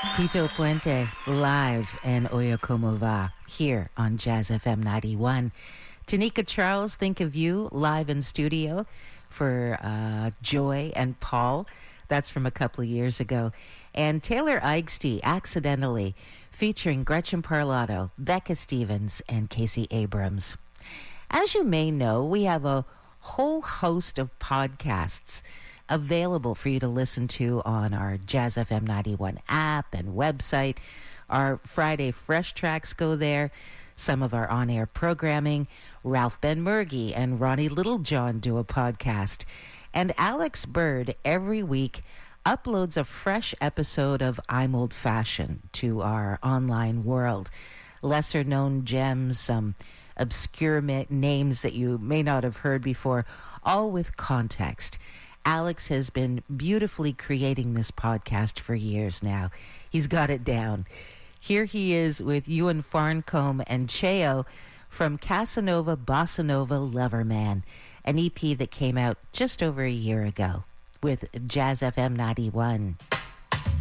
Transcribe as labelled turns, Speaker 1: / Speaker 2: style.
Speaker 1: Tito Puente live in Oyakomova here on Jazz FM 91. Tanika Charles, Think of You, live in studio for Joy and Paul. That's from a couple of years ago. And Taylor Eigsty, Accidentally, featuring Gretchen Parlato, Becca Stevens, and Casey Abrams. As you may know, we have a whole host of podcasts available for you to listen to on our Jazz FM 91 app and website. Our Friday Fresh Tracks go there. Some of our on-air programming. Ralph Benmergui and Ronnie Littlejohn do a podcast. And Alex Bird every week uploads a fresh episode of I'm Old Fashioned to our online world. Lesser known gems, some obscure names that you may not have heard before, all with context. Alex has been beautifully creating this podcast for years now. He's got it down. Here he is with Ewan Farncombe and Cheo from Casanova Bossa Nova Loverman, an EP that came out just over a year ago with Jazz FM 91.